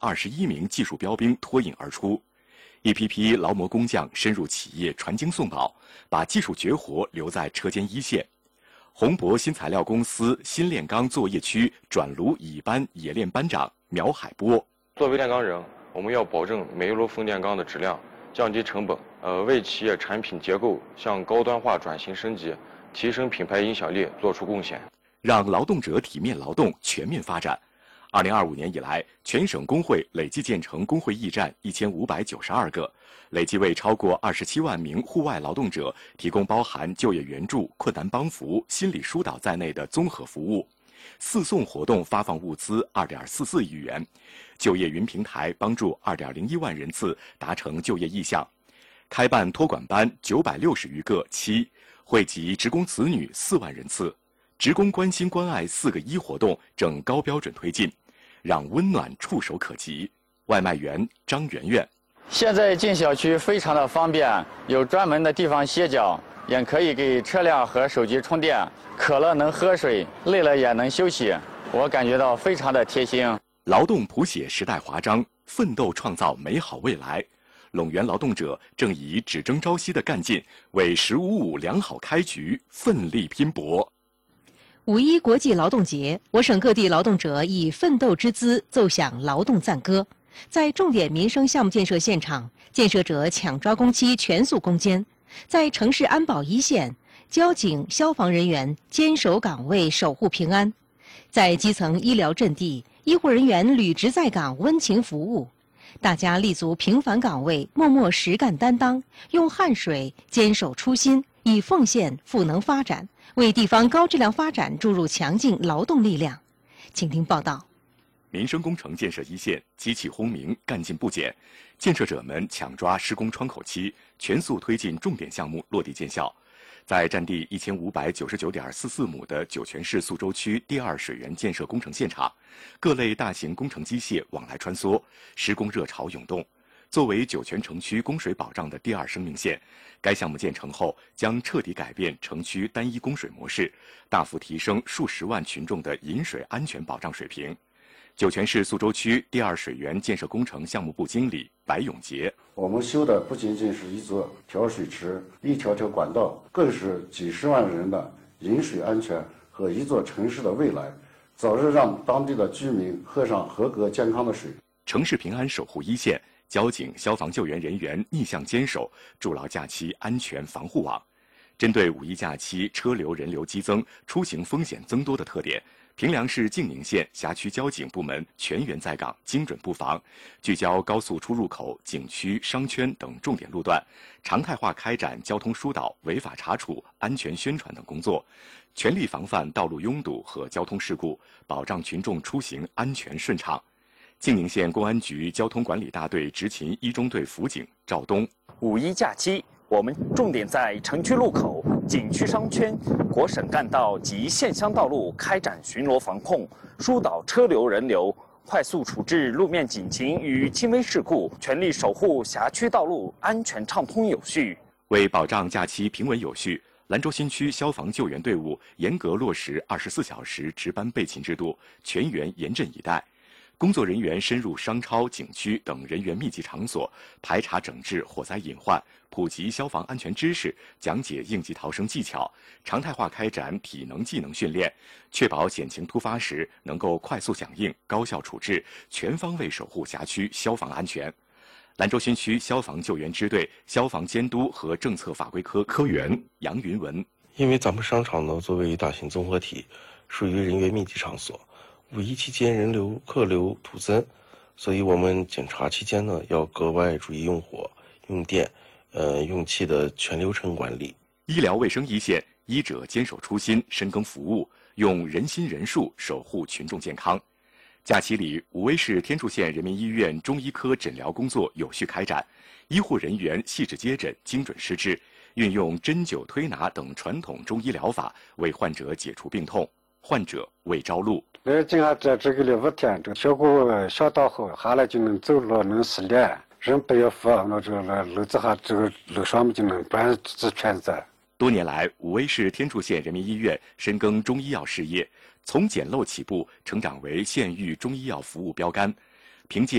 121名技术标兵脱颖而出，一批批劳模工匠深入企业传经送宝，把技术绝活留在车间一线。宏博新材料公司新炼钢作业区转炉乙班冶炼班长苗海波： 作为炼钢人，我们要保证每一炉风炼钢的质量，降低成本，为企业产品结构向高端化转型升级，提升品牌影响力做出贡献， 让劳动者体面劳动全面发展。2025年以来，全省工会累计建成工会驿站1592个，累计为超过27万名户外劳动者提供包含就业援助、困难帮扶、心理疏导在内的综合服务。4送活动发放物资2.44亿元，就业云平台帮助2.01万人次达成就业意向，开办托管班960余个期，惠及职工子女4万人次。职工关心关爱4个1活动正高标准推进，让温暖触手可及。外卖员张媛媛： 现在进小区非常的方便，有专门的地方歇脚，也可以给车辆和手机充电，渴了能喝水，累了也能休息，我感觉到非常的贴心。 劳动谱写时代华章，奋斗创造美好未来。陇源劳动者正以只争朝夕的干劲，为“15.5”良好开局奋力拼搏。 5·1国际劳动节，我省各地劳动者以奋斗之姿奏响劳动赞歌。在重点民生项目建设现场，建设者抢抓工期，全速攻坚；在城市安保一线，交警、消防人员坚守岗位，守护平安；在基层医疗阵地，医护人员履职在岗，温情服务。大家立足平凡岗位，默默实干担当，用汗水坚守初心，以奉献赋能发展，为地方高质量发展注入强劲劳动力量。请听报道。 民生工程建设一线，机器轰鸣，干劲不减，建设者们抢抓施工窗口期，全速推进重点项目落地见效。在占地1599.44亩的酒泉市宿州区第2水源建设工程现场，各类大型工程机械往来穿梭，施工热潮涌动。作为酒泉城区供水保障的第2生命线，该项目建成后将彻底改变城区单一供水模式，大幅提升数十万群众的饮水安全保障水平。酒泉市宿州区第2水源建设工程项目部经理白永杰： 我们修的不仅仅是一座调水池、一条条管道，更是几十万人的饮水安全和一座城市的未来，早日让当地的居民喝上合格健康的水。 城市平安守护一线，交警、消防救援人员逆向坚守，筑牢假期安全防护网。针对5·1假期车流人流激增、出行风险增多的特点，平凉市静宁县辖区交警部门全员在岗，精准布防，聚焦高速出入口、景区、商圈等重点路段，常态化开展交通疏导、违法查处、安全宣传等工作，全力防范道路拥堵和交通事故，保障群众出行安全顺畅。静宁县公安局交通管理大队执勤1中队辅警赵东 ：5·1假期，我们重点在城区路口、景区商圈、国省干道及县乡道路开展巡逻防控，疏导车流人流，快速处置路面警情与轻微事故，全力守护辖区道路安全畅通有序。 为保障假期平稳有序，兰州新区消防救援队伍严格落实24小时值班备勤制度，全员严阵以待。工作人员深入商超、景区等人员密集场所，排查整治火灾隐患，普及消防安全知识，讲解应急逃生技巧，常态化开展体能技能训练，确保险情突发时能够快速响应、高效处置，全方位守护辖区消防安全。兰州新区消防救援支队消防监督和政策法规科科员杨云文： 因为咱们商场呢作为大型综合体，属于人员密集场所，5·1期间人流客流突增，所以我们检查期间呢要格外注意用火、用电、用气的全流程管理。 医疗卫生一线，医者坚守初心，深耕服务，用人心人术守护群众健康。假期里，武威市天柱县人民医院中医科诊疗工作有序开展，医护人员细致接诊、精准施治，运用针灸、推拿等传统中医疗法，为患者解除病痛，患者为朝露。 经下这个5天，这效果相当好，下来就能走路，能洗脸，人不要扶，那这个路子下这个路上面就能转全在。 多年来，武威市天柱县人民医院深耕中医药事业，从简陋起步，成长为县域中医药服务标杆。凭借